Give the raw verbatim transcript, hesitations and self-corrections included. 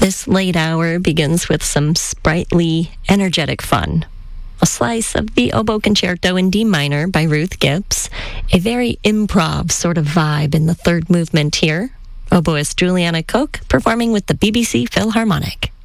This late hour begins with some sprightly, energetic fun. A slice of the Oboe Concerto in D minor by Ruth Gibbs. A very improv sort of vibe in the third movement here. Oboist Juliana Koch performing with the B B C Philharmonic.